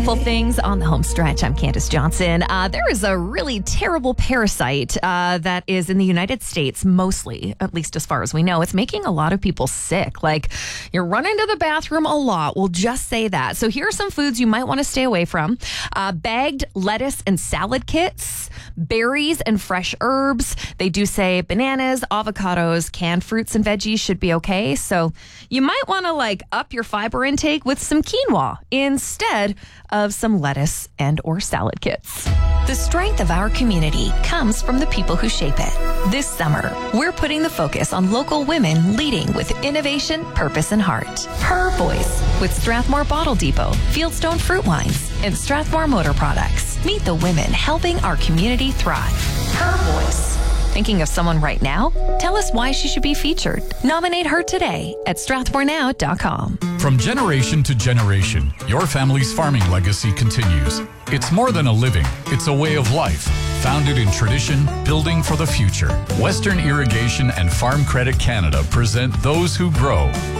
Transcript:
Beautiful things on the home stretch. I'm Candace Johnson. There is a really terrible parasite that is in the United States, mostly, at least as far as we know. It's making a lot of people sick. Like, you're running to the bathroom a lot. We'll just say that. So here are some foods you might want to stay away from. Bagged lettuce and salad kits, berries and fresh herbs. They do say bananas, avocados, canned fruits and veggies should be okay. So you might want to up your fiber intake with some quinoa instead of some lettuce and or salad kits. The strength of our community comes from the people who shape it. This summer, we're putting the focus on local women leading with innovation, purpose, and heart. Her Voice with Strathmore Bottle Depot, Fieldstone Fruit Wines, and Strathmore Motor Products. Meet the women helping our community thrive. Her Voice. Thinking of someone right now? Tell us why she should be featured. Nominate her today at strathmorenow.com. From generation to generation, your family's farming legacy continues. It's more than a living, it's a way of life, founded in tradition, building for the future. Western Irrigation and Farm Credit Canada present Those Who Grow.